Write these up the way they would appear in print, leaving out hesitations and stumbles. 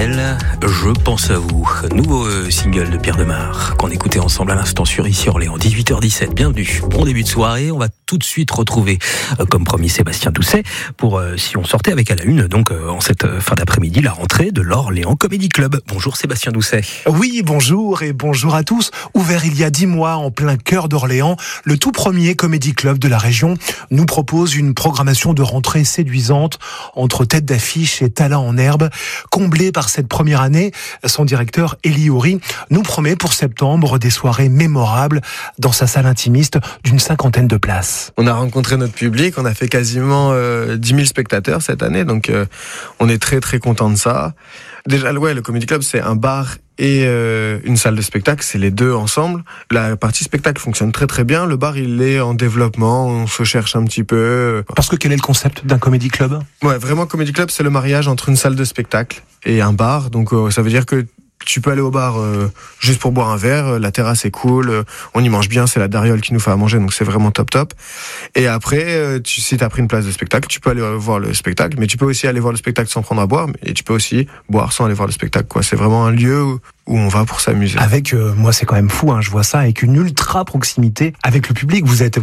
s'appelle Je pense à vous. Nouveau single de Pierre Demar qu'on écoutait ensemble à l'instant sur Ici Orléans, 18h17. Bienvenue. Bon début de soirée. On va tout de suite retrouver, comme promis, Sébastien Doucet pour Si on sortait avec à la une, donc en cette fin d'après-midi, la rentrée de l'Orléans Comedy Club. Bonjour Sébastien Doucet. Oui, bonjour et bonjour à tous. Ouvert il y a 10 mois en plein cœur d'Orléans, le tout premier Comedy Club de la région nous propose une programmation de rentrée séduisante entre tête d'affiche et talent en herbe. Comblé par cette première année, son directeur Elie Houry nous promet pour septembre des soirées mémorables dans sa salle intimiste d'une 50aine de places. On a rencontré notre public, on a fait quasiment 10 000 spectateurs cette année, donc on est très très content de ça. Déjà, ouais, le Comedy Club, c'est un bar et une salle de spectacle, c'est les deux ensemble. La partie spectacle fonctionne très très bien. Le bar, il est en développement, on se cherche un petit peu. Parce que quel est le concept d'un Comedy Club ? Ouais, vraiment, Comedy Club, c'est le mariage entre une salle de spectacle et un bar. Donc ça vetu dire que tu peux aller au bar juste pour boire un verre, la terrasse est cool, on y mange bien, c'est la Dariole qui nous fait à manger, donc c'est vraiment top. Et après, si t'as pris une place de spectacle, tu peux aller voir le spectacle, mais tu peux aussi aller voir le spectacle sans prendre à boire, et tu peux aussi boire sans aller voir le spectacle, quoi. C'est vraiment un lieu où on va pour s'amuser. Avec, moi c'est quand même fou, je vois ça, avec une ultra proximité avec le public. Vous êtes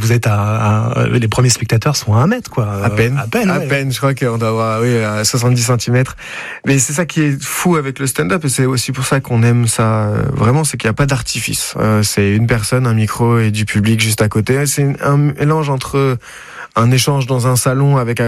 les premiers spectateurs sont à 1 mètre, quoi. À peine, ouais. Je crois qu'on doit avoir, à 70 cm. Mais c'est ça qui est fou avec le stand-up, et c'est aussi pour ça qu'on aime ça, vraiment, c'est qu'il n'y a pas d'artifice. C'est une personne, un micro et du public juste à côté. C'est un mélange entre un échange dans un salon avec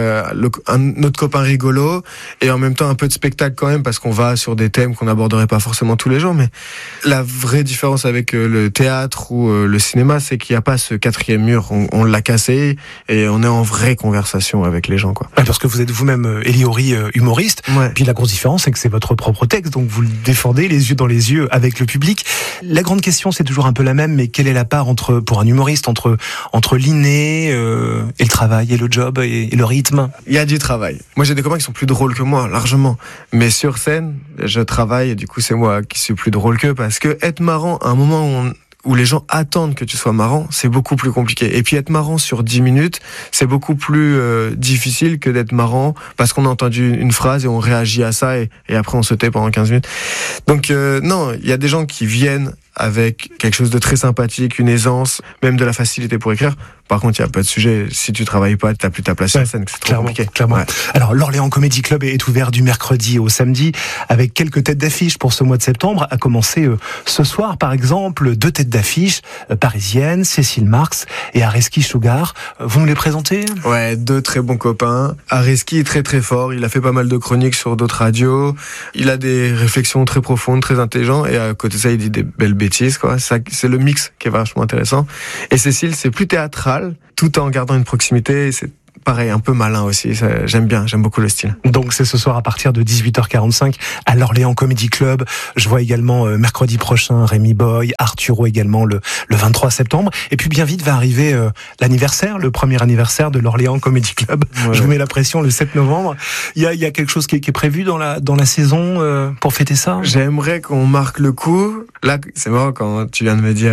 notre copain rigolo et en même temps un peu de spectacle quand même, parce qu'on va sur des thèmes qu'on n'aborderait pas forcément tous les jours. Mais la vraie différence avec le théâtre ou le cinéma, c'est qu'il n'y a pas ce 4e mur. On l'a cassé et on est en vraie conversation avec les gens, quoi. Ouais, parce que vous êtes vous-même Elie Houry, humoriste. Ouais. Puis la grosse différence, c'est que c'est votre propre texte, donc vous le défendez les yeux dans les yeux avec le public. La grande question, c'est toujours un peu la même, mais quelle est la part pour un humoriste entre l'inné et le travail et le job et le rythme? Il y a du travail. Moi, j'ai des copains qui sont plus drôles que moi, largement. Mais sur scène, je travaille et du coup, c'est moi qui suis plus drôle qu'eux, parce que être marrant à un moment où les gens attendent que tu sois marrant, c'est beaucoup plus compliqué. Et puis être marrant sur 10 minutes, c'est beaucoup plus difficile que d'être marrant parce qu'on a entendu une phrase et on réagit à ça et après on se tait pendant 15 minutes. Donc non, il y a des gens qui viennent avec quelque chose de très sympathique, une aisance, même de la facilité pour écrire. Par contre, il n'y a pas de sujet. Si tu travailles pas, tu n'as plus ta place sur scène. C'est trop compliqué. Clairement. Ouais. Alors, l'Orléans Comedy Club est ouvert du mercredi au samedi avec quelques têtes d'affiche pour ce mois de septembre. À commencer ce soir, par exemple, 2 têtes d'affiche parisiennes, Cécile Marx et Areski Sugar. Vous nous les présentez ? Ouais, 2 très bons copains. Areski est très très fort. Il a fait pas mal de chroniques sur d'autres radios. Il a des réflexions très profondes, très intelligentes. Et à côté de ça, il dit des belles bêtises, quoi. C'est le mix qui est vachement intéressant. Et Cécile, c'est plus théâtral, tout en gardant une proximité. C'est pareil, un peu malin aussi. J'aime beaucoup le style. Donc c'est ce soir à partir de 18h45 à l'Orléans Comedy Club. Je vois également mercredi prochain Rémi Boy, Arturo également le 23 septembre. Et puis bien vite va arriver l'anniversaire, le premier anniversaire de l'Orléans Comedy Club. Ouais. Je vous mets la pression le 7 novembre. Il y a quelque chose qui est prévu dans la saison pour fêter ça ? J'aimerais qu'on marque le coup. Là, c'est marrant quand tu viens de me dire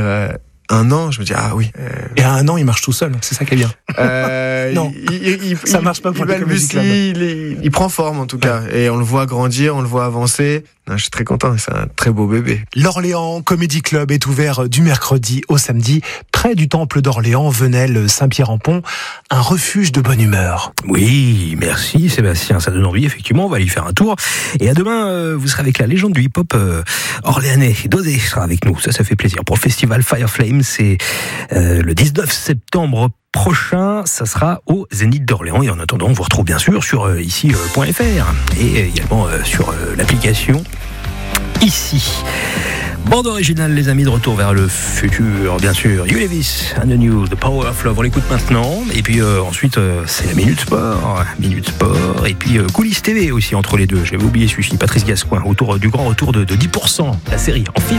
1 an, je me dis ah oui. Et à 1 an, il marche tout seul, c'est ça qui est bien. Non, ça marche pas pour le Comedy Club. Il prend forme en tout cas, et on le voit grandir, on le voit avancer. Non, je suis très content, c'est un très beau bébé. L'Orléans Comedy Club est ouvert du mercredi au samedi, près du temple d'Orléans, Venelle, Saint-Pierre-en-Pont, un refuge de bonne humeur. Oui, merci Sébastien, ça donne envie, effectivement, on va aller faire un tour. Et à demain, vous serez avec la légende du hip-hop orléanais, Dosé sera avec nous, ça fait plaisir. Pour le festival Fireflame, c'est le 19 septembre prochain, ça sera au Zénith d'Orléans. Et en attendant, on vous retrouve bien sûr sur ici.fr et également sur l'application Ici. Bande originale, les amis, de retour vers le futur, bien sûr. You Levis and the News, The Power of Love, on l'écoute maintenant. Et puis ensuite, c'est la Minute Sport. Et puis Coulisses TV aussi entre les deux. J'avais oublié celui-ci, Patrice Gascoigne, autour du grand retour de 10%, la série en film.